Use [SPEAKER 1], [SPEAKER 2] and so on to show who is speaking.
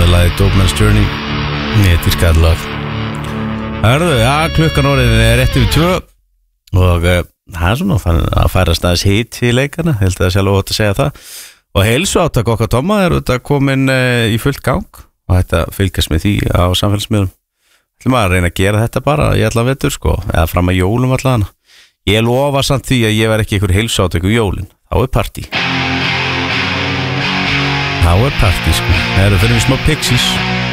[SPEAKER 1] lagið Dope Man's Journey. Mér dýrkaði lag. Hörðu, já, klukkan orðin rétt yfir 2 og það svona að færa staðis hit í leikana, held að sjálf ótt að segja það. Og heilsu átak okkar Tomma þetta komin í fullt gang og þetta fylgjast með því á samfélagsmiðlum. Ætlum að reyna að gera þetta bara í allan vetur sko, eða fram að jólum allan. Ég lofa samt því að ég verð ekki ykkur heilsu átak jólin, þá partí. Þá partí sko. Það eru fyrir smá Pixies.